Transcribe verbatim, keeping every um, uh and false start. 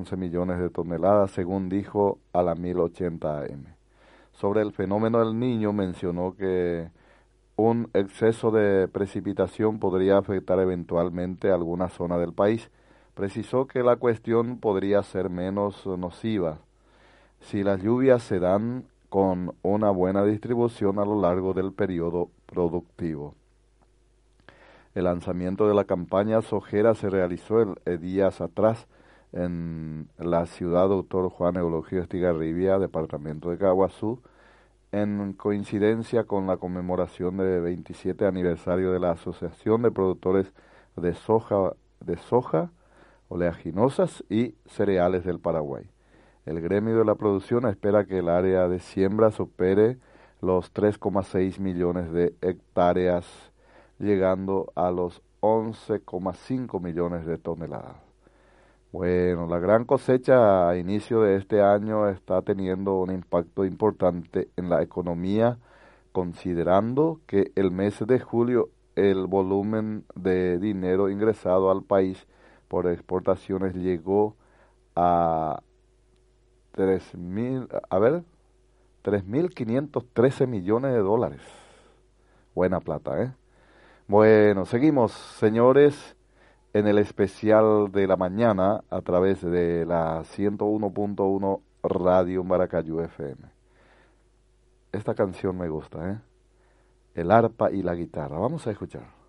once millones de toneladas, según dijo a la mil ochenta A M. Sobre el fenómeno del Niño, mencionó que un exceso de precipitación podría afectar eventualmente alguna zona del país. Precisó que la cuestión podría ser menos nociva si las lluvias se dan con una buena distribución a lo largo del periodo productivo. El lanzamiento de la campaña Sojera se realizó el, eh, días atrás en la ciudad Doctor Juan Eulogio Estigarribia, departamento de Caguazú, en coincidencia con la conmemoración del veintisiete aniversario de la Asociación de Productores de Soja, de soja Oleaginosas y Cereales del Paraguay. El gremio de la producción espera que el área de siembra supere los tres coma seis millones de hectáreas, llegando a los once coma cinco millones de toneladas. Bueno, la gran cosecha a inicio de este año está teniendo un impacto importante en la economía, considerando que el mes de julio el volumen de dinero ingresado al país por exportaciones llegó a tres mil, a ver, tres mil quinientos trece millones de dólares. Buena plata, ¿eh? Bueno, seguimos, señores, en el especial de la mañana a través de la ciento uno punto uno Radio Maracayú F M. Esta canción me gusta, ¿eh? El arpa y la guitarra. Vamos a escuchar.